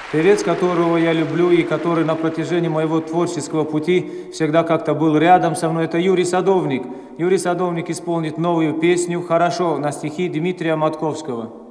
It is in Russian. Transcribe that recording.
Певец, которого я люблю и который на протяжении моего творческого пути всегда как-то был рядом со мной, это Юрий Садовник. Юрий Садовник исполнит новую песню «Хорошо» на стихи Дмитрия Матковского.